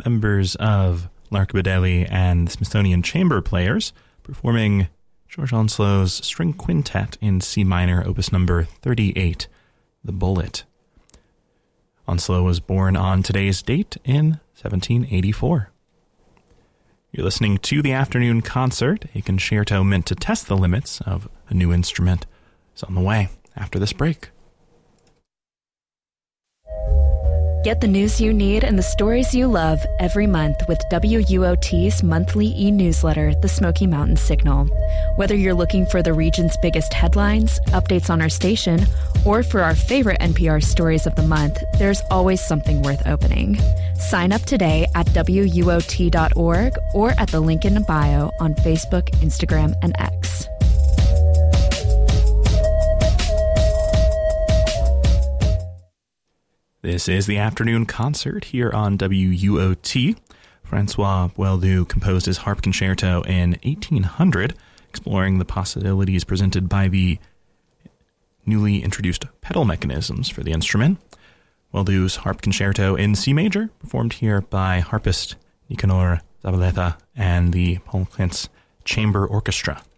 members of L'Archipelago and the Smithsonian Chamber Players performing George Onslow's String Quintet in C minor, opus number 38, The Bullet. Onslow was born on today's date in 1784. You're listening to the Afternoon Concert, a concerto meant to test the limits of a new instrument. It's on the way after this break. Get the news you need and the stories you love every month with WUOT's monthly e-newsletter, The Smoky Mountain Signal. Whether you're looking for the region's biggest headlines, updates on our station, or for our favorite NPR stories of the month, there's always something worth opening. Sign up today at WUOT.org or at the link in bio on Facebook, Instagram, and X. This is the Afternoon Concert here on WUOT. Francois Boieldieu composed his harp concerto in 1800, exploring the possibilities presented by the newly introduced pedal mechanisms for the instrument. Boieldieu's harp concerto in C major, performed here by harpist Nicanor Zavaleta and the Paul Klints Chamber Orchestra.